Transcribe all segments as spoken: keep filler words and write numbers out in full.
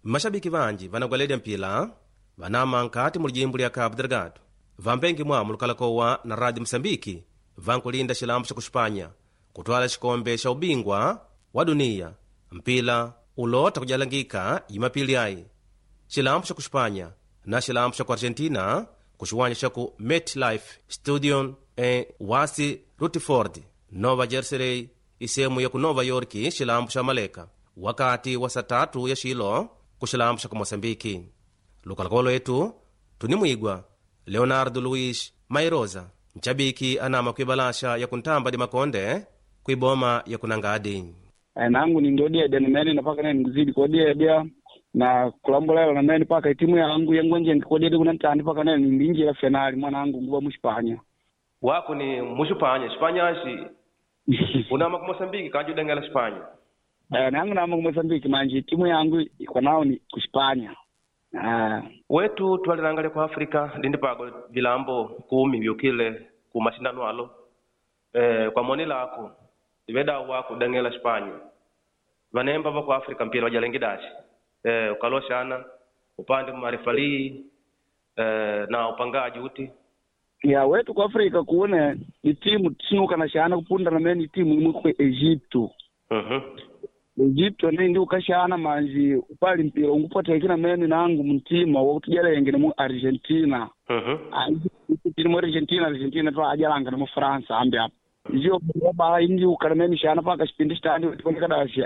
mashabiki vanji vanagwaleda mpila vanama nkati mu lijimbo lya Cabo Delgado vambengi mwa mulukalakowa na Radio Msambiki vankulinda xilambo xa kuxipanya kutwala xikombe xa ubingwa wa dunia mpila ulota kujalangika yimapili ayi xilambo xa kuxipanya na xilambo xa ku Argentina kuxiwanya xa ku MetLife Stadium e wasi Rutherford Nova Jersey isemu ya ku Nova York xilambo xa maleka wakati wa saa tatu ya xilo ku xilambo xa ku Mosambiki. Lukalakolo etu tunimwigwa Leonardo Luis Mairoza nchabiki anama kuibalasha ya kuntamba di makonde kuiboma ya kunangadi. E, nangu ni ndodia deni meni na paka nani nguzidi kodia dia na kulambolela na meni paka itimu ya angu ya ngwenje nikodia di kunantani paka nani mbinji ya finali mwana angu nguwa mushipanya. Wako ni mushipanya, Spanya ashi unama ku Mosambiki kanju dengela Spanya. E, nangu nama ku Mosambiki manji itimu ya angu kwa nao ni kushipanya. Ah, wetu twalirangale kwa Afrika lindi pago vilambo kumi vyokile ku mashindano alo eh kwa moni lako ibeda wako dangela Spanya vanemba va ku Afrika mpira wajalengidashi eh ukaloshana upande marefali eh na upangaji uti ya wetu kwa Afrika kuone ni timu tsinuka na shana kupunda na meni timu imwe kwa Egypto. Mhm. Uh-huh. Egypto ndi ukashana manji upali mpira ungupota ikina meni nangu mtima wakutujalenge na mu Argentina. Mhm. Uh-huh. Mu Argentina Argentina to ajalanga na mu France ambe hapo. Ndio baba indi ukarameni shana paka kipindi standi tukoneka dashi.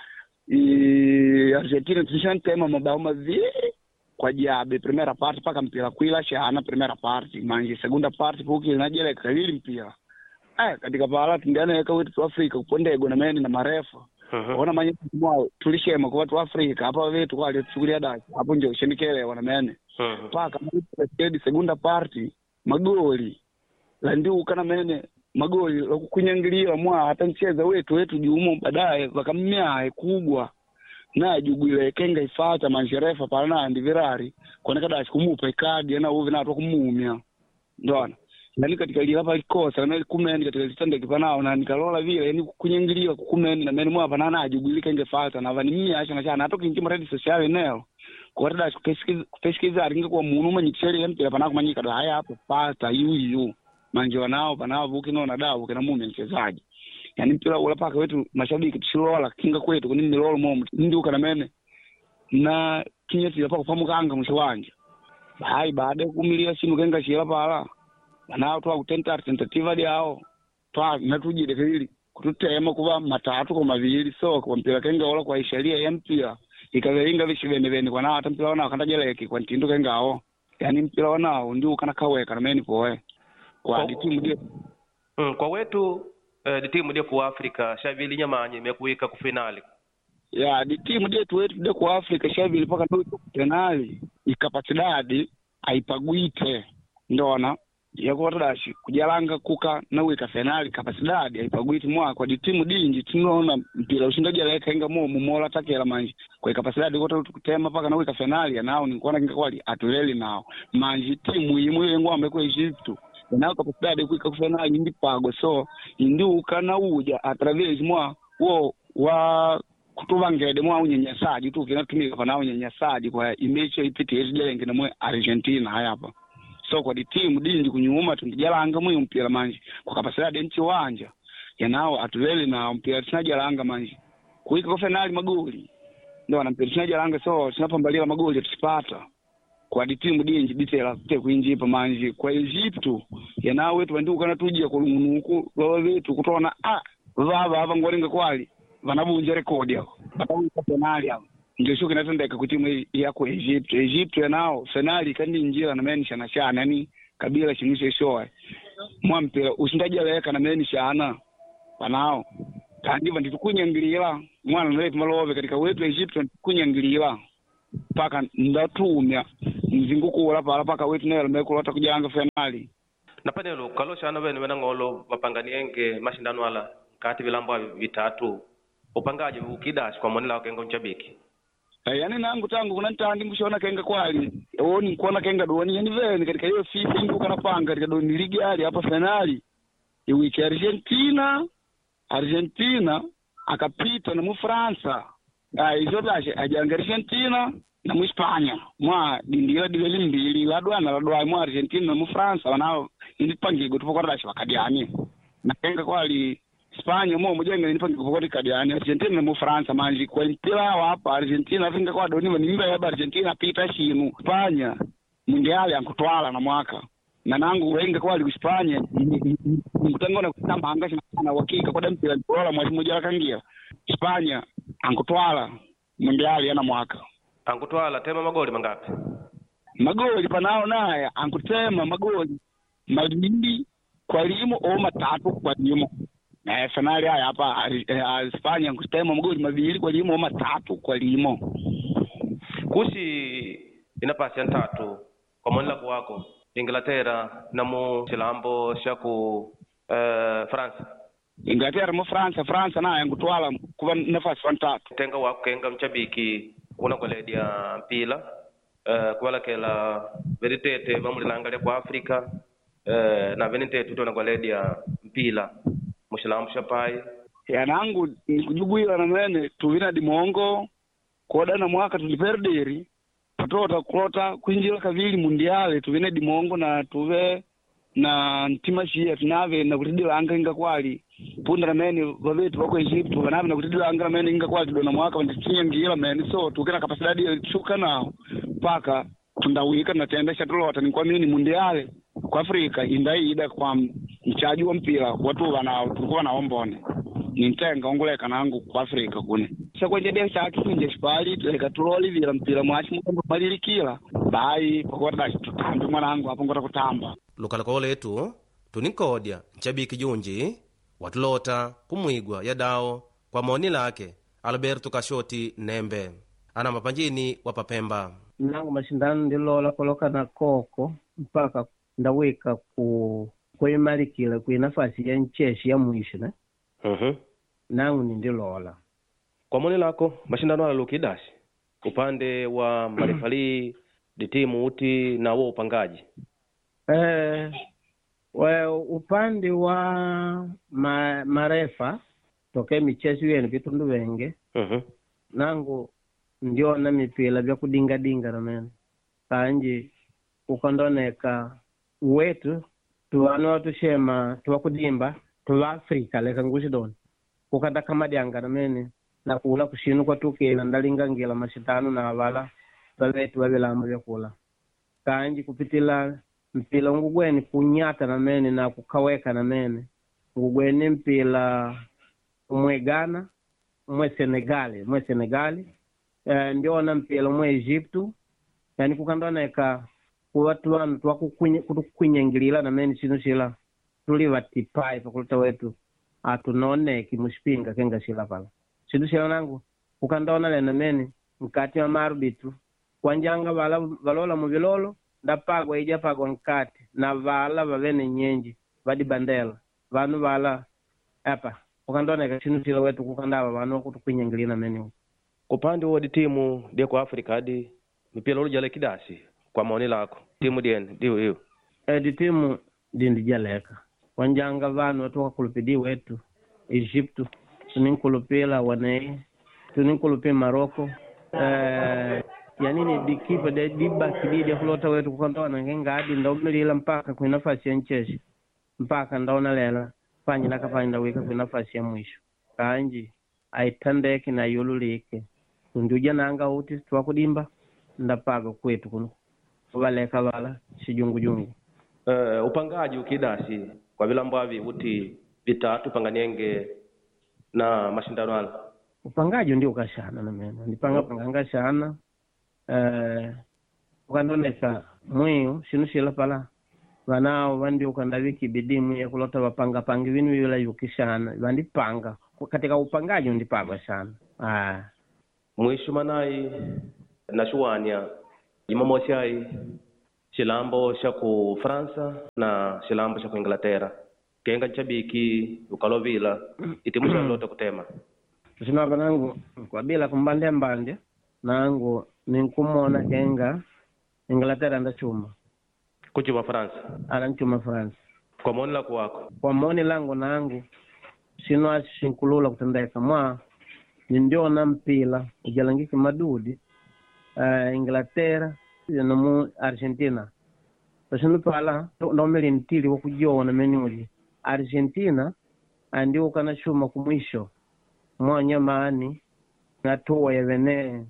I Argentina tishantema mabao mavili kwa jabe primera parte paka mpira kuila shana primera parte manji segunda parte puki najele kalili mpira. Eh katika pala tindana yaka wetu Afrika kupondego na meni na marefa. Uh-huh. Ona manye mwa tulishema kwa watu wa Afrika hapa wetu kwa alichukulia dasi hapo ndio shenikele wana mene. Uh-huh. Paka mwa segunda party magoli la ndio ukana mene magoli la kukunyangilia mwa hata mcheza wetu wetu juumo baadaye wakamnya kubwa na jugule kenga ifata manjerefa pana ndi virari kwa dasi kumupa kadi na uvi na to kumumia ndona nani katika ile hapa ikosa na kumeni katika litande kipanao na nikalola vile yani kunyingiliwa kumeni na meni mwa panana ajugulika ingefata na vani mimi acha na chana atoki ntima ready social eneo kwa dada kupesikiza kupesikiza aringa kwa munu manyitseli mpira panako manyika da haya hapo pasta yuyu manjo nao panao vuki no na dawo kana mume mchezaji yani mpira ula paka wetu mashabiki tushilola kinga kwetu kuni milolo momu ndi kana mene na kinyeti hapa kupamukanga mshwanja hai baada ya kumilia simu kenga shira pala na twa kutenta tentativa yao twa natujide kili kututema kuba matatu kwa mavili so kwa mpira kenga wala kwa sheria ya mpira ikavelinga vishibene bene kwa na hata mpira wana kandajeleke kwa ntindo kengao yani mpira wanao ndio kana kaweka na meni poe kwa timu dio mm, kwa wetu eh, timu dio kwa Afrika shavili nyamanye imekuika ku finali ya timu dio wetu dio kwa Afrika shavili paka ndo finali ikapasidadi aipagwite ndona yako dashi kujalanga kuka na wika finali kapasidadi aipagwiti mwa kwa timu dingi tunaona mpira ushindaji aleka inga mo mumola takela manji kwa kapasidadi kota kutema paka na wika finali nao ni kuona kinga kwali atuleli nao manji timu imwe ngombe kwa Egypto nao kapasidadi kuika finali ndi pago so ndi ukana uja atraverse mwa wo wa kutubangede mwa unyenyasaji tu kinatumika pana unyenyasaji kwa image ipite yejelenge na mwe Argentina hapa so kwa di timu dingi kunyuma tundijalanga mwe mpira manji kwa kapasidadi nchi wanja yanao atulele na mpira tunajalanga manji kuika kwa finali magoli ndio na mpira tunajalanga so tunapambalia magoli tusipata kwa di timu dingi bitela te kuinjipa manji kwa Egypto yanao wetu ndio kana tujia kwa munuku wao wetu kutona ah baba baba ngolinga kwali vanabunja rekodi yao batauka finali yao ndio shuka natendeka ku timu yako Egypt Egypt nao finali kandi njira na meni shana shana yani kabila shimishe shoe mwa mpira ushindaji aleka na meni shana panao kandi vandu tukunyangilira mwana ndio malove katika wetu Egypt tukunyangilira paka ndatumya mzinguko wala pala paka wetu nayo mekulota kujanga finali na panelo kaloshana bene bena ngolo bapanganienge mashindano ala kati vilambo vitatu upangaji ukidashi kwa monela kenga nchabiki yani nangu tangu kuna ntandi mshona kenga kwali oni kuona kenga doni yani vene katika hiyo FIFA ndio kana panga katika doni ligi ali hapa finali iwiki Argentina Argentina akapita na mu Fransa ah hizo dashi ajanga Argentina na mu Espanya mwa dindio dile mbili ladwana ladwa mu Argentina na mu France wana ilipangigo tupokora shakadiani na kenga kwali Espanya mo mujenga ilipangigo tupokora kadiani Argentina na mu France manji kwa mpira hapa Argentina vinga kwa doni nimba ya Argentina pita shinu Espanya mundiali ankutwala na mwaka na nangu wenga kwa Espanya mkutangona kutamba angashi na wakika kwa mpira bora mwezi mmoja kangia Espanya ankutwala mundiali ana mwaka ankutwala tema magoli mangapi? Magoli panao naye ankutema magoli mabili kwa limo au matatu kwa limo. Na finali haya hapa Espanya ankutema magoli mabili kwa limo au matatu kwa limo. Kusi inapasi ya tatu kwa mwanila wako Inglaterra na mu Chilambo shaku uh, France. Inglaterra mu France France naye ankutwala kuba nafasi fantatu. Tenga wako kenga mchabiki una kwaledia mpila uh, kubalakela veritete bamulilangalia kwa Afrika uh, na venitete tuna kwaledia mpila mushilambu shapai ya nangu nikujubuila na mene tuvina dimongo koda na mwaka tuliperderi patota klota kuinjila kavili mundiale tuvina dimongo na tuve na ntima shia tunave na kutidila anga inga kwali punda na meni vavetu wako Egypt wanave na kutidila anga na meni inga kwali dona mwaka wandikia ngila meni so tukena kapasidadi ya chuka nao paka tundawika na tendesha tulota ni kwa mini mundiale kwa Afrika indai ida kwa mchaji wa mpira watu wana tulikuwa na ombone nintenga ongoleka nangu kwa Afrika kune sasa kwa njia cha kifunje spali tuleka tuloli vila mpira mwachi mkombo malilikila bai kwa dashi tutambe mwanangu hapo ngota kutamba lukalako letu tuninkodia nchabiki junji watulota kumwigwa ya dao kwa maoni lake Alberto Kashoti Nembe ana mapanjini wa Papemba. Nangu mashindano ndilola koloka na koko mpaka ndaweka ku kuimalikile ku nafasi ya ncheshi ya mwisho na mhm nangu ndilola kwa maoni lako mashindano ala lukidashi upande wa marefali di timu uti na wao upangaji. Eh, wa upande wa ma, marefa toke michezo yenu vitundu wenge mhm nangu ndio na mipila vya kudinga dinga na mena kanji ukondoneka wetu tuwano tushema tuwakudimba tuwa Afrika leka ngushidoni kukata kama dianga na mene na kula kushinu kwa tukela ndalinga ngela mashitano na wala wawetu wabila vya kula kanji kupitila mpila ngugweni kunyata na mene na kukaweka na mene ngugweni mpila umwe Ghana umwe Senegali umwe Senegali e, ndio na mpila umwe Egyptu yani kukandoneka kuwatu wanu tuwakukunyengilila na mene chino shila tuliva tipai pakulita wetu atunoneki mushipinga kenga shila pala chino shila nangu kukandona lena mene mkati wa marubitu kwanjanga wala walola muvilolo ndapagwa ija pagwa nkati na vala vavene nyenji vadi bandela vanu vala apa ukandoneka chinu chila wetu kukandava vanu kutukunyengilina meni kupande wa di timu de kwa Afrika hadi mipira ulujale kidasi kwa maoni lako timu dien diyo hiyo eh di timu dindi jaleka kwanjanga vanu watoka kulupidi wetu Egyptu tuninkulupila wanei tuninkulupila Maroko eh yanini dikipa de diba kididi kulota wetu kukondona ngenga hadi ndaumilila mpaka kwa nafasi ya ncheshi mpaka ndaona lela fanya nakafanya weka kwa nafasi ya mwisho kanji aitandeki na yululike tunduja nanga uti twakudimba ndapaga kwetu kuno kubaleka bala sijungu jungu uh, upangaji ukidasi kwa vilambwavi uti vitatu panganienge na mashindano ala upangaji ndio kashana na mena nipanga panganga shana eh ukandoneka mwiyo sinushila pala wanao wandi ukandaviki bidimu ya kulota wapanga pangi vinu yula yukishana wandi panga katika upangaji ndipagwa sana ah mwisho manai na shuwania imamosi ai shilambo shaku Fransa na shilambo shaku Inglaterra kenga chabiki ukalovila itimusha lota kutema sina banangu kwa bila kumbande mbande nangu ninkumona kenga Inglaterra ndachuma kuchuma France anachuma France kwa moni la kwako kwa moni langu nangu sino ashinkulula kutendeka mwa ndio na mpila ujalangiki madudi uh, Inglaterra nomu Argentina pasunu pala ndo meli ntili wakujiona menuli Argentina andio kana shuma kumwisho mwanya maani ngatoa yavene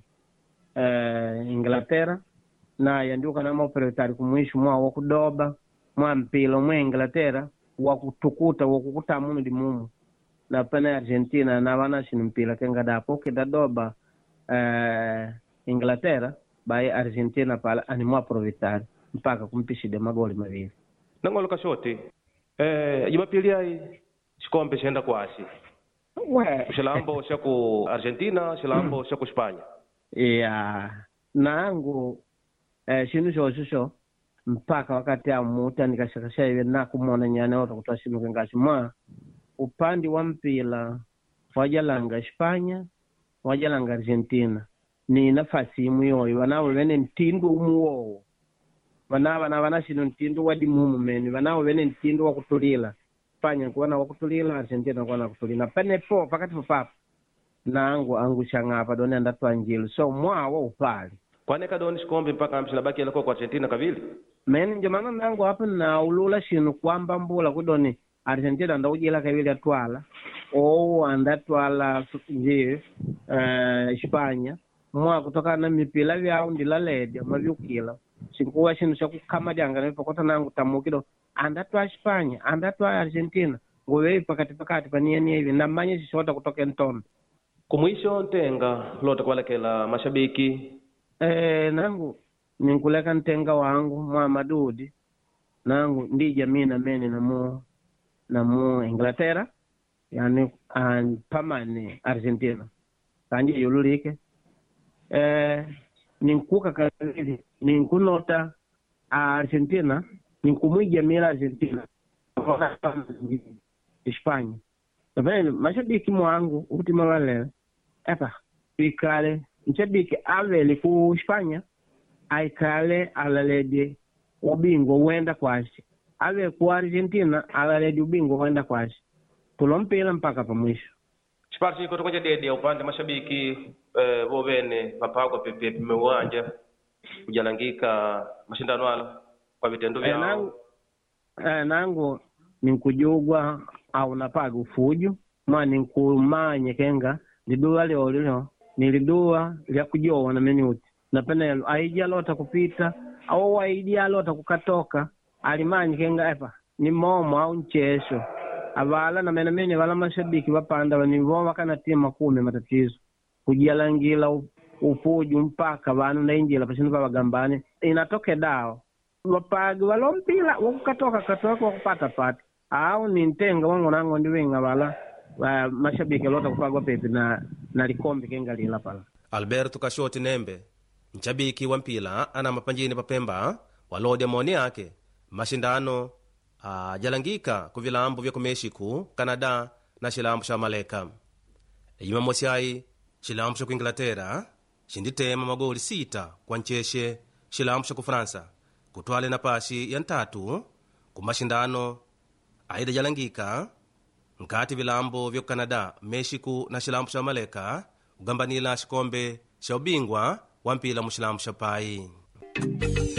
uh, Inglaterra na yandio kana maoperatari kumwisho mwa wakudoba mwa mpilo mwa Inglaterra wakutukuta wakukuta munu di mumu na pana Argentina na wana shinu mpila kenga dapo kita doba uh, Inglaterra bai Argentina pala animu aprovitari mpaka kumpishide magoli mavili nangolo kashoti eh jumapili ai shikombe shenda kwasi we shilambo shaku Argentina shilambo shaku Spanya yeah nangu eh shinu shosho sho mpaka wakati amuta nikashakasha iwe na kumona nyane watu kutoshimu kengashi mwa upande wa mpila wajalanga Spanya wajalanga Argentina ni nafasi imu yoyo wanao wene ntindu umuo wanao wana wana shino ntindu wadi mumu meni wanao wene ntindu wakutulila Spanya kuwana wakutulila Argentina kuwana wakutulila pene po pakati papa na angu angu shangapa doni andatu anjilu so mwa wa upali kwane kadoni shikombe mpaka amshina baki yalako kwa Argentina kavili meni njomana nangu hapa na ulula shino kwamba mbula kudoni Argentina ndaujila kavili atwala o andatwala nje uh, Spanya mwa kutoka na mipila vyao ndila lede mavyukila sinkuwa shinu shaku kama dianga nipokota nangu tamukido andatwa Spanya andatwa Argentina ngowe pakati pakati panieni hivi na manye shishota kutoka ntombe kumwisho ntenga lota kwalekela mashabiki eh nangu ninkuleka ntenga wangu mwa madudi nangu ndija mina meni na mu na mu Inglaterra yani an pamani Argentina kanji yululike eh ninkuka kali ninkunota Argentina ninkumwija mila Argentina kwa Hispania tabeni mashabiki mwangu utima wale hapa ikale mshabiki aveli ku Hispania aikale alalede ubingwa uenda kwashi ave ku Argentina alalede ubingwa uenda kwashi tulompela mpaka pa mwisho Chiparchi iko tokoje dede upande mashabiki eh bovene mapagwa pepe mewanja kujalangika mashindano ala kwa vitendo vyao eh, nangu, eh, nangu ninkujugwa au napaga ufuju mwa ninkumanye kenga lidua leo leo nilidua lya kujoa na menuti na penelo aija lota kupita au aija lota kukatoka alimanye kenga hapa ni momo au nchesho avala na mena mene wala mashabiki wapanda wanivoma kana tima kumi matatizo kujalangila ufuju mpaka banu na injila pashindu babagambane inatoke dao wapagi walompila wakukatoka katoka wakupata pata au ni ntenga wangu nangu ndiwenga wala wa mashabiki lota kupagwa pepe na na likombe kenga lila pala Alberto Kashoti Nembe mchabiki wa mpila ana mapanjini papemba walode moni yake mashindano a jalangika kuvilambo vya kumeshiku Canada na shilambo sha Maleka Jumamosi ai shilambo sha Inglaterra shinditema magoli sita kwa ncheshe shilambo sha Fransa kutwale na pashi ya ntatu kumashindano aida jalangika nkati vilambo vya Canada Mexico na shilambo sha Maleka ugambanila shikombe sha ubingwa wa mpila mu shilambo sha pai